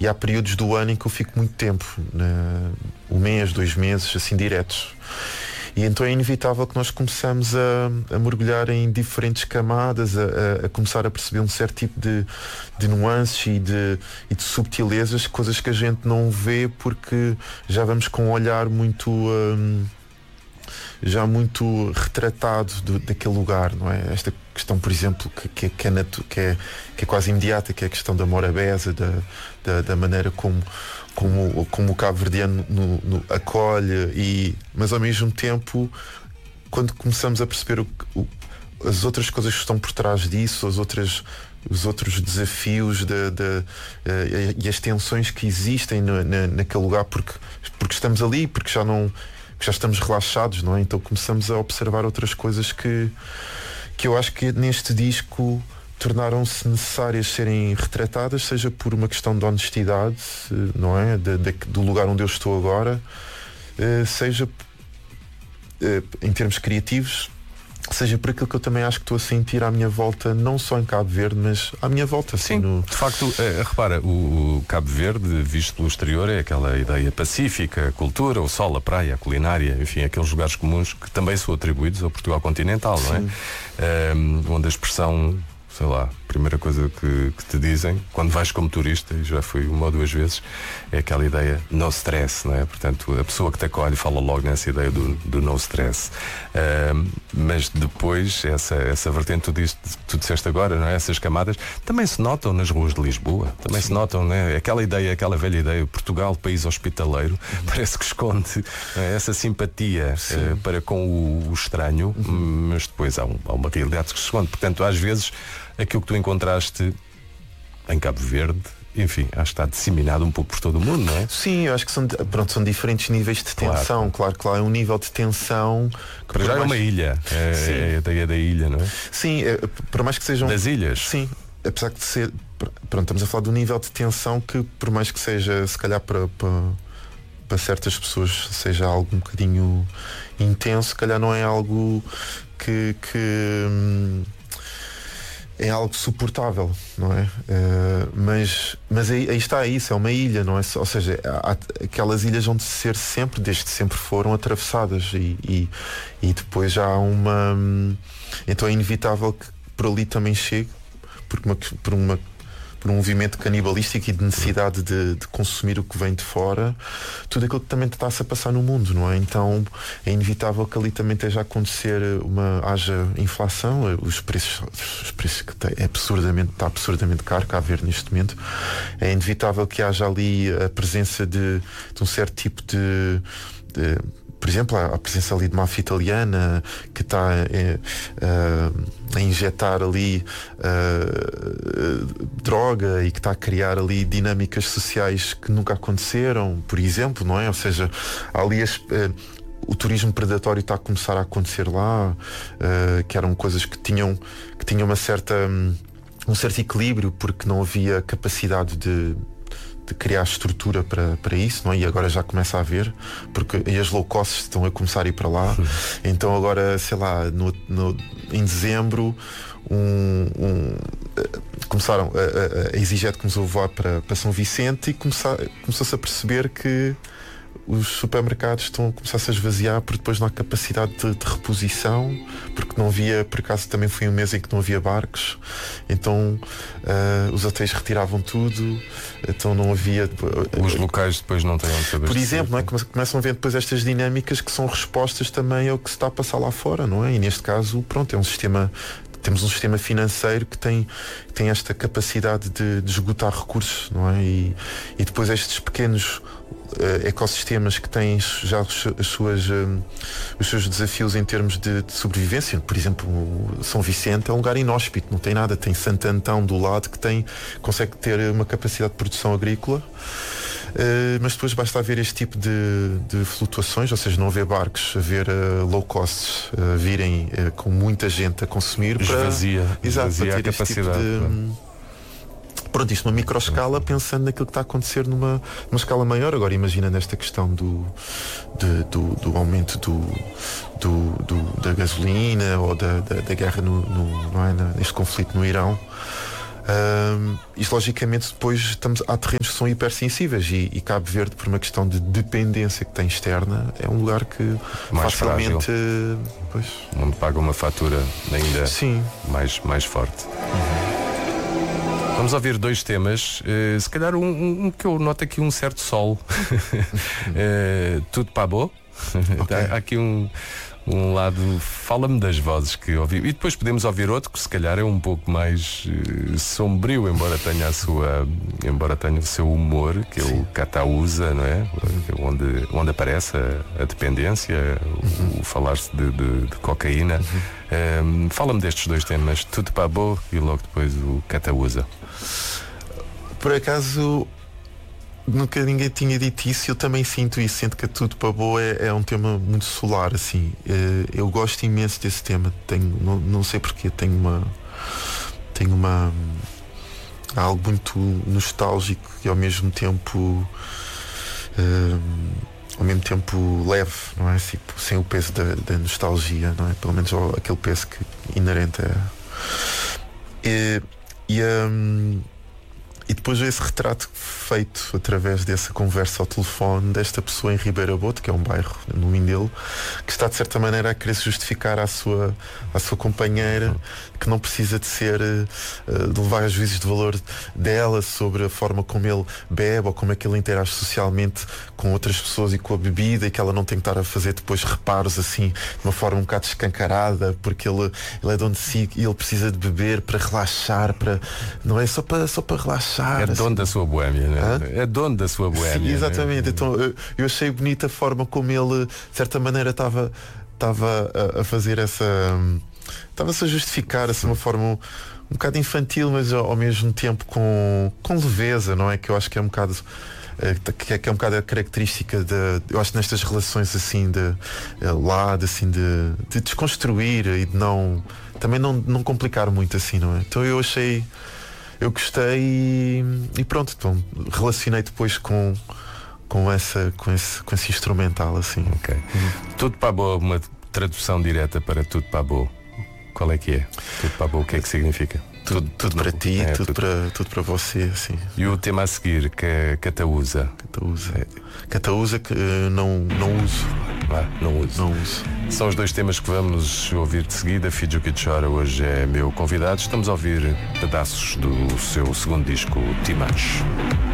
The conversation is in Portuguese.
e há períodos do ano em que eu fico muito tempo, um mês, 2 meses, assim diretos. E então é inevitável que nós começamos a mergulhar em diferentes camadas, a começar a perceber um certo tipo de nuances e de subtilezas, coisas que a gente não vê porque já vamos com um olhar muito já muito retratado daquele lugar, não é? Esta questão, por exemplo, que é quase imediata, que é a questão da morabeza, da maneira como o cabo-verdiano acolhe, mas ao mesmo tempo, quando começamos a perceber as outras coisas que estão por trás disso, os outros desafios e as tensões que existem naquele lugar, porque estamos ali, porque já estamos relaxados, não é? Então começamos a observar outras coisas que eu acho que neste disco tornaram-se necessárias serem retratadas, seja por uma questão de honestidade, não é? Do lugar onde eu estou agora, seja em termos criativos, seja por aquilo que eu também acho que estou a sentir à minha volta, não só em Cabo Verde, mas à minha volta. Assim, sim, de facto, repara, o Cabo Verde, visto pelo exterior, é aquela ideia pacífica, a cultura, o sol, a praia, a culinária, enfim, aqueles lugares comuns que também são atribuídos ao Portugal continental, não é? Onde a expressão, sei lá, a primeira coisa que te dizem quando vais como turista, e já fui 1 ou 2 vezes, é aquela ideia no stress, não é? Portanto, a pessoa que te acolhe fala logo nessa ideia do no stress. Mas depois, essa vertente que tu disseste agora, não é? Essas camadas também se notam nas ruas de Lisboa, também se notam, não é? Aquela velha ideia, Portugal, país hospitaleiro, parece que esconde essa simpatia para com o estranho, mas depois há uma realidade que se esconde. Portanto, às vezes aquilo que tu encontraste em Cabo Verde, enfim, acho que está disseminado um pouco por todo o mundo, não é? Sim, eu acho que são diferentes níveis de tensão. Claro que lá é um nível de tensão que para já é uma ilha, é a ideia da ilha, não é? Sim, por mais que sejam das ilhas. Sim, apesar de ser, estamos a falar de um nível de tensão que, por mais que seja, se calhar para certas pessoas seja algo um bocadinho intenso, se calhar não é algo que é algo suportável, não é? Mas aí está isso, é uma ilha, não é? Ou seja, aquelas ilhas vão ser sempre, desde sempre foram atravessadas e depois já há uma... Então é inevitável que por ali também chegue, por um movimento canibalístico e de necessidade de consumir o que vem de fora, tudo aquilo que também está-se a passar no mundo, não é? Então é inevitável que ali também esteja a acontecer haja inflação, os preços que está absurdamente caro cá a ver neste momento. É inevitável que haja ali a presença de um certo tipo de por exemplo, a presença ali de máfia italiana que está a injetar ali droga e que está a criar ali dinâmicas sociais que nunca aconteceram, por exemplo, não é? Ou seja, ali o turismo predatório está a começar a acontecer lá, que eram coisas que tinham um certo equilíbrio, porque não havia capacidade de criar estrutura para isso, não é? E agora já começa a haver, porque as low cost estão a começar a ir para lá. Então agora, sei lá, em dezembro começaram a EasyJet começou a voar para São Vicente e começou-se a perceber que os supermercados estão a começar-se a esvaziar porque depois não há capacidade de reposição, porque não havia, por acaso também foi um mês em que não havia barcos, então os hotéis retiravam tudo, então não havia... Os locais depois não têm onde saber. Por exemplo, não é? Começam a ver depois estas dinâmicas que são respostas também ao que se está a passar lá fora, não é? E neste caso, pronto, temos um sistema financeiro que tem esta capacidade de esgotar recursos, não é? E depois estes pequenos ecossistemas que têm já os seus desafios em termos de sobrevivência. Por exemplo, São Vicente é um lugar inóspito, não tem nada, tem Santo Antão do lado que consegue ter uma capacidade de produção agrícola, mas depois basta haver este tipo de flutuações, ou seja, não haver barcos, haver low costs virem com muita gente a consumir, esvazia a capacidade tipo pronto, isto numa microescala, pensando naquilo que está a acontecer numa escala maior. Agora imagina nesta questão do aumento da gasolina ou da guerra neste conflito no Irão. Isto logicamente depois há terrenos que são hipersensíveis e Cabo Verde, por uma questão de dependência que tem externa, é um lugar que mais facilmente pois, onde paga uma fatura ainda sim. mais forte. Vamos ouvir 2 temas, se calhar um que eu noto aqui um certo sol. Tudo para boa. Okay. Há aqui um lado, fala-me das vozes que ouvi, e depois podemos ouvir outro que se calhar é um pouco mais sombrio, embora tenha o seu humor, que é o Catausa, não é? Onde aparece a dependência, o falar-se de cocaína. Fala-me destes 2 temas, Tudo para boa e logo depois o Catausa. Por acaso nunca ninguém tinha dito isso, eu também sinto isso, sinto que Tudo para boa é um tema muito solar, assim. Eu gosto imenso desse tema, não sei porquê, tenho uma algo muito nostálgico e ao mesmo tempo leve, não é? Tipo, sem o peso da nostalgia, não é? Pelo menos aquele peso que inerente e depois esse retrato feito através dessa conversa ao telefone desta pessoa em Ribeira Boto, que é um bairro no Mindelo, que está de certa maneira a querer se justificar à sua companheira, que não precisa de levar a juízos de valor dela sobre a forma como ele bebe ou como é que ele interage socialmente com outras pessoas e com a bebida, e que ela não tem que estar a fazer depois reparos assim de uma forma um bocado escancarada, porque ele é dono de si e ele precisa de beber para relaxar, não é só para relaxar. É dono da sua boémia, né? É dono da sua boémia. Sim, exatamente. Né? Então eu achei bonita a forma como ele, de certa maneira, estava a fazer estava-se a justificar de uma forma um bocado infantil, mas ao mesmo tempo com leveza, não é? Que eu acho que é um bocado que é um bocado a característica eu acho nestas relações assim de desconstruir e de também não complicar muito assim, não é? Então eu gostei e pronto, então relacionei depois com esse instrumental assim. Ok. Tudo para boa, uma tradução direta para Tudo para boa. Qual é que é? Tudo para boa, o que é que significa? Tudo para ti, tudo para você, assim. E o tema a seguir, que é Catausa. Catausa que não uso. Não uso. São os 2 temas que vamos ouvir de seguida. Fidjo que chora hoje é meu convidado. Estamos a ouvir pedaços do seu segundo disco, Timash.